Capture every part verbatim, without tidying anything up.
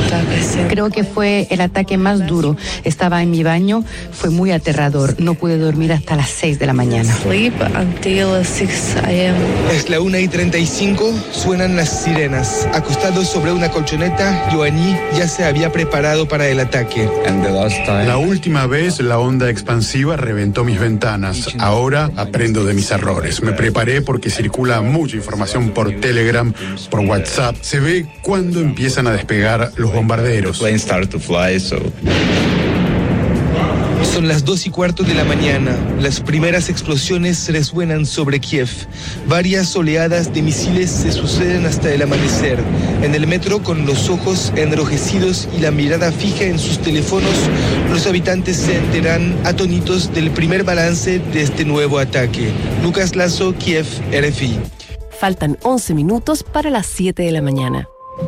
Creo que fue el ataque más duro. Estaba en mi baño, fue muy aterrador. No pude dormir hasta las seis de la mañana. Es la una y treinta y cinco, suenan las sirenas. Acostado sobre una colchoneta, Ioanni ya se había preparado para el ataque. La última vez la onda expansiva reventó mis ventanas. Ahora aprendo de mis errores. Me preparé porque circula mucha información por Telegram, por WhatsApp. Se ve cuándo empiezan a despegar los bombarderos. Son las dos y cuarto de la mañana. Las primeras explosiones resuenan sobre Kiev. Varias oleadas de misiles se suceden hasta el amanecer. En el metro, con los ojos enrojecidos y la mirada fija en sus teléfonos, los habitantes se enteran atónitos del primer balance de este nuevo ataque. Lucas Lazo, Kiev, R F I. Faltan once minutos para las siete de la mañana.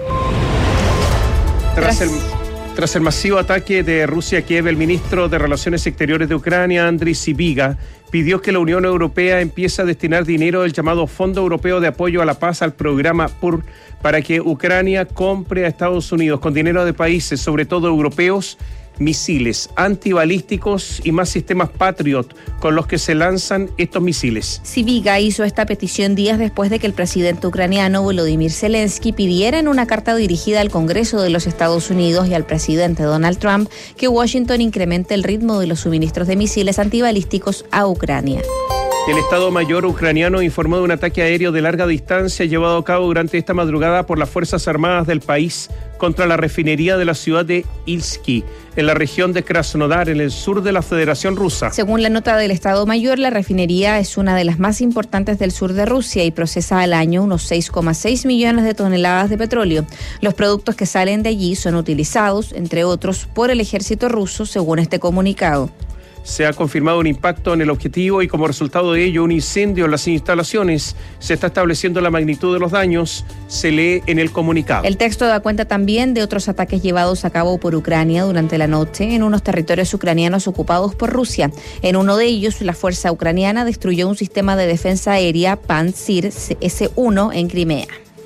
Tras el... Tras el masivo ataque de Rusia a Kiev, el ministro de Relaciones Exteriores de Ucrania, Andriy Sybiga, pidió que la Unión Europea empiece a destinar dinero del llamado Fondo Europeo de Apoyo a la Paz al programa P U R para que Ucrania compre a Estados Unidos con dinero de países, sobre todo europeos, misiles antibalísticos y más sistemas Patriot con los que se lanzan estos misiles. Sybiga hizo esta petición días después de que el presidente ucraniano Volodymyr Zelensky pidiera en una carta dirigida al Congreso de los Estados Unidos y al presidente Donald Trump que Washington incremente el ritmo de los suministros de misiles antibalísticos a Ucrania. El Estado Mayor ucraniano informó de un ataque aéreo de larga distancia llevado a cabo durante esta madrugada por las Fuerzas Armadas del país contra la refinería de la ciudad de Ilsky, en la región de Krasnodar, en el sur de la Federación Rusa. Según la nota del Estado Mayor, la refinería es una de las más importantes del sur de Rusia y procesa al año unos seis coma seis millones de toneladas de petróleo. Los productos que salen de allí son utilizados, entre otros, por el ejército ruso, según este comunicado. Se ha confirmado un impacto en el objetivo y como resultado de ello un incendio en las instalaciones. Se está estableciendo la magnitud de los daños, se lee en el comunicado. El texto da cuenta también de otros ataques llevados a cabo por Ucrania durante la noche en unos territorios ucranianos ocupados por Rusia. En uno de ellos, la fuerza ucraniana destruyó un sistema de defensa aérea Pantsir ese uno en Crimea.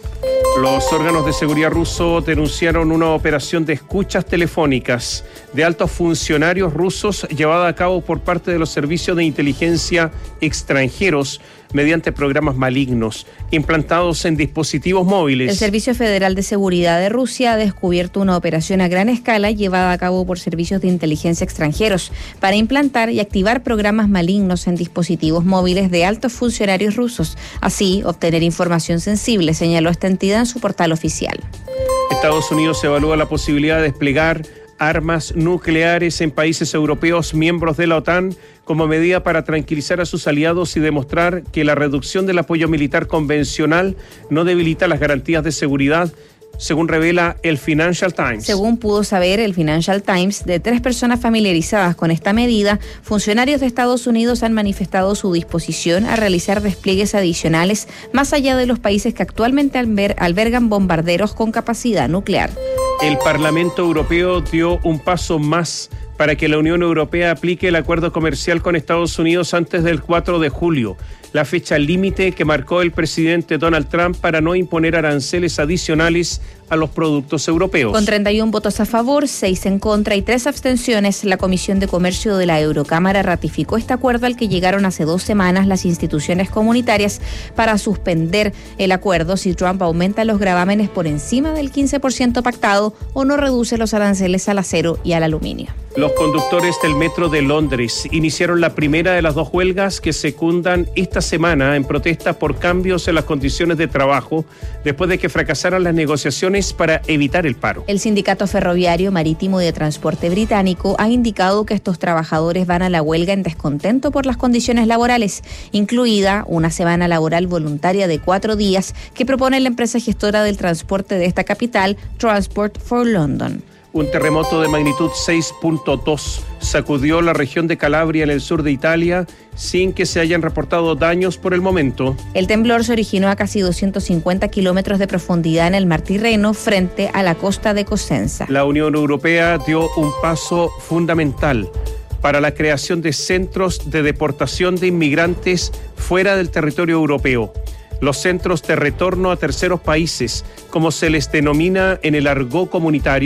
Los órganos de seguridad rusos denunciaron una operación de escuchas telefónicas de altos funcionarios rusos llevada a cabo por parte de los servicios de inteligencia extranjeros mediante programas malignos implantados en dispositivos móviles. El Servicio Federal de Seguridad de Rusia ha descubierto una operación a gran escala llevada a cabo por servicios de inteligencia extranjeros para implantar y activar programas malignos en dispositivos móviles de altos funcionarios rusos, así obtener información sensible, señaló esta entidad en su portal oficial. Estados Unidos evalúa la posibilidad de desplegar armas nucleares en países europeos miembros de la OTAN como medida para tranquilizar a sus aliados y demostrar que la reducción del apoyo militar convencional no debilita las garantías de seguridad, según revela el Financial Times. Según pudo saber el Financial Times, de tres personas familiarizadas con esta medida, funcionarios de Estados Unidos han manifestado su disposición a realizar despliegues adicionales más allá de los países que actualmente alber- albergan bombarderos con capacidad nuclear. El Parlamento Europeo dio un paso más para que la Unión Europea aplique el acuerdo comercial con Estados Unidos antes del cuatro de julio, la fecha límite que marcó el presidente Donald Trump para no imponer aranceles adicionales a los productos europeos. Con treinta y uno votos a favor, seis en contra y tres abstenciones, la Comisión de Comercio de la Eurocámara ratificó este acuerdo al que llegaron hace dos semanas las instituciones comunitarias para suspender el acuerdo si Trump aumenta los gravámenes por encima del quince por ciento pactado o no reduce los aranceles al acero y al aluminio. Los conductores del metro de Londres iniciaron la primera de las dos huelgas que secundan esta semana en protesta por cambios en las condiciones de trabajo después de que fracasaran las negociaciones para evitar el paro. El Sindicato Ferroviario, Marítimo y de Transporte Británico ha indicado que estos trabajadores van a la huelga en descontento por las condiciones laborales, incluida una semana laboral voluntaria de cuatro días que propone la empresa gestora del transporte de esta capital, Transport for London. Un terremoto de magnitud seis punto dos sacudió la región de Calabria en el sur de Italia sin que se hayan reportado daños por el momento. El temblor se originó a casi doscientos cincuenta kilómetros de profundidad en el mar Tirreno frente a la costa de Cosenza. La Unión Europea dio un paso fundamental para la creación de centros de deportación de inmigrantes fuera del territorio europeo. Los centros de retorno a terceros países, como se les denomina en el argot comunitario,